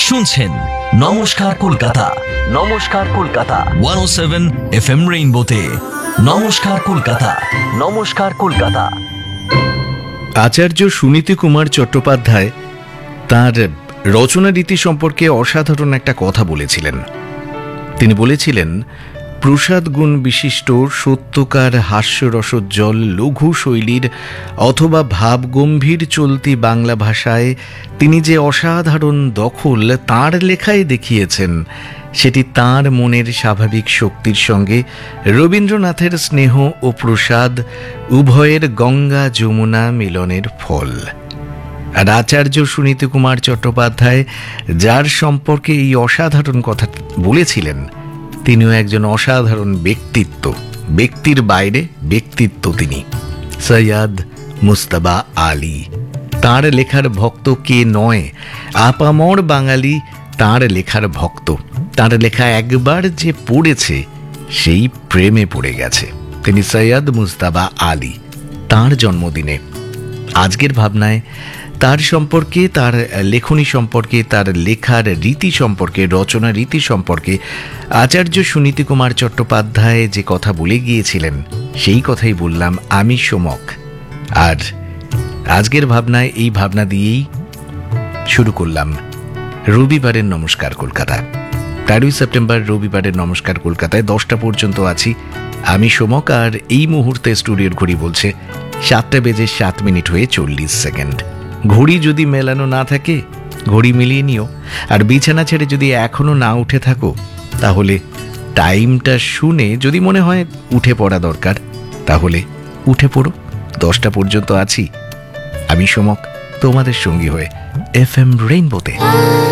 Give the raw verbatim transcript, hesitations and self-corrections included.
শুনছেন নমস্কার কলকাতা। নমস্কার কলকাতা একশো সাত এফএম রেইনবোতে। নমস্কার কলকাতা। নমস্কার কলকাতা। আচার্য সুনীতি কুমার চট্টোপাধ্যায় তাঁর রচনা রীতি সম্পর্কে অসাধারণ একটা কথা বলেছিলেন। তিনি বলেছিলেন, প্রসাদ গুণ বিশিষ্ট সত্যকার হাস্যরসোজ্জ্বল লঘু শৈলীর অথবা ভাবগম্ভীর চলতি বাংলা ভাষায় তিনি যে অসাধারণ দখল তাঁর লেখায় দেখিয়েছেন, সেটি তাঁর মনের স্বাভাবিক শক্তির সঙ্গে রবীন্দ্রনাথের স্নেহ ও প্রসাদ উভয়ের গঙ্গা যমুনা মিলনের ফল। আর আচার্য সুনীতি কুমার চট্টোপাধ্যায় যার সম্পর্কে এই অসাধারণ কথা বলেছিলেন, তিনিও একজন অসাধারণ ব্যক্তিত্ব। ব্যক্তির বাইরে ব্যক্তিত্ব তিনি। সৈয়দ মুজতবা আলী, তাঁর লেখার ভক্ত কে নয়? আপামর বাঙালি তাঁর লেখার ভক্ত। তাঁর লেখা একবার যে পড়েছে সেই প্রেমে পড়ে গেছে। তিনি সৈয়দ মুজতবা আলী। তাঁর জন্মদিনে আজকের ভাবনায় তার সম্পর্কে, তার লেখনী সম্পর্কে, তার লেখার রীতি সম্পর্কে, রচনা রীতি সম্পর্কে আচার্য সুনীতি কুমার চট্টোপাধ্যায় যে কথা বলে গিয়েছিলেন, সেই কথাই বললাম আমি সোমক। আর আজকের ভাবনায় এই ভাবনা দিয়েই শুরু করলাম রবিবারের নমস্কার কলকাতা। তেরোই সেপ্টেম্বর রবিবারের নমস্কার কলকাতায় দশটা পর্যন্ত আছি আমি সোমক। আর এই মুহূর্তে স্টুডিওর ঘড়ি বলছে সাতটা বেজে সাত মিনিট হয়ে চল্লিশ সেকেন্ড। ঘড়ি যদি মেলানো না থাকে ঘড়ি মিলিয়ে নিও। আর বিছানা ছেড়ে যদি এখনো না উঠে থাকো, তাহলে টাইমটা শুনে যদি মনে হয় উঠে পড়া দরকার, তাহলে উঠে পড়ো। দশটা পর্যন্ত আছি আমি সোমক, তোমাদের সঙ্গী হয়ে এফ এম রেইনবোতে।